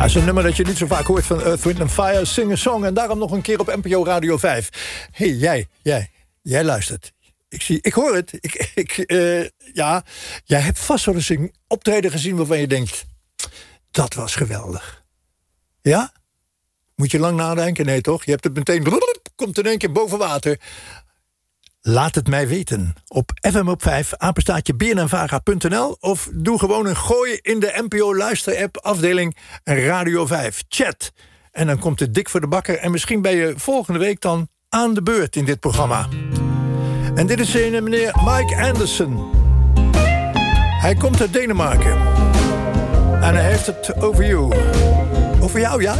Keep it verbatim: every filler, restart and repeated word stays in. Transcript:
Dat is een nummer dat je niet zo vaak hoort van Earth, Wind and Fire, Sing a Song. En daarom nog een keer op N P O Radio vijf. Hé, hey, jij, jij, jij luistert. Ik zie, ik hoor het. Ik, ik, uh, ja, jij hebt vast wel eens een optreden gezien waarvan je denkt, dat was geweldig. Ja? Moet je lang nadenken? Nee, toch? Je hebt het meteen, komt in één keer boven water. Laat het mij weten. Op F M op vijf, apenstaartje b n n vara punt n l... of doe gewoon een gooi in de N P O Luister-app, afdeling Radio vijf. Chat. En dan komt het dik voor de bakker. En misschien ben je volgende week dan aan de beurt in dit programma. En dit is een meneer Mike Anderson. Hij komt uit Denemarken. En hij heeft het over jou. Over jou, ja?